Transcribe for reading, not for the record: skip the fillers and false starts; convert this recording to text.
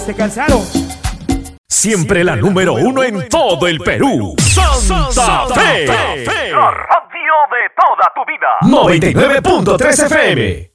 se cansaron. Siempre la número uno en todo el Perú. Santa Fe. La radio de toda tu vida. 99.3 FM.